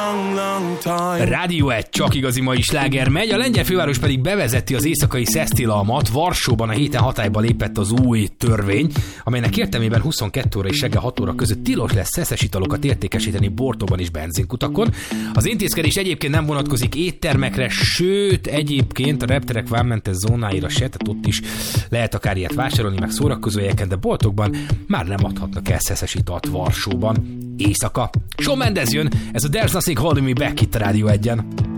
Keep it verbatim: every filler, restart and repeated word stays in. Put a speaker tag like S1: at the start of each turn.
S1: Rádió egy, csak igazi mai sláger megy, a lengyel főváros pedig bevezeti az éjszakai szesztilalmat. Varsóban a héten hatályba lépett az új törvény, amelynek értelmében huszonkettő óra és reggel hat óra között tilos lesz szeszes italokat értékesíteni boltokban és benzinkutakon. Az intézkedés egyébként nem vonatkozik éttermekre, sőt egyébként a repterek vámmentes zónáira se, tehát ott is lehet akár ilyet vásárolni, meg szórakozó helyeken, de boltokban már nem adhatnak el szeszes italt Varsóban éjszaka. Shawn Mendes jön, ez a There's Nothing Holding Me Back itt a Rádió egyen.